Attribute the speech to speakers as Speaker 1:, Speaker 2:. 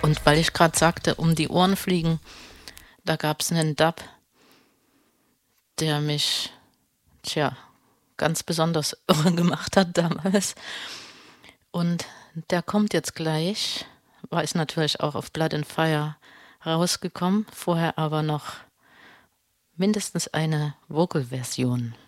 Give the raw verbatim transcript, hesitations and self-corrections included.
Speaker 1: Und weil ich gerade sagte, um die Ohren fliegen, da gab's 'nen Dub der mich, tja, ganz besonders irre gemacht hat damals. Und der kommt jetzt gleich. War ist natürlich auch auf Blood and Fire rausgekommen, vorher aber noch mindestens eine Vocal-Version.